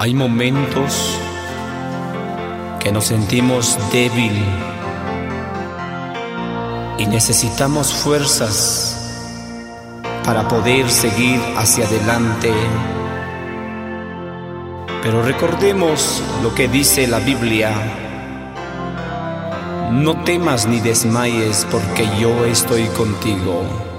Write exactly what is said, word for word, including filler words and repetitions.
Hay momentos que nos sentimos débil y necesitamos fuerzas para poder seguir hacia adelante. Pero recordemos lo que dice la Biblia: no temas ni desmayes, porque yo estoy contigo.